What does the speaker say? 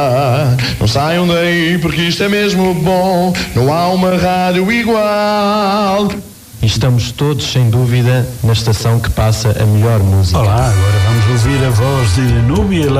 Não saiam daí porque isto é mesmo bom. Não há uma rádio igual. E estamos todos, sem dúvida, na estação que passa a melhor música. Olá, agora vamos ouvir a voz de Núbia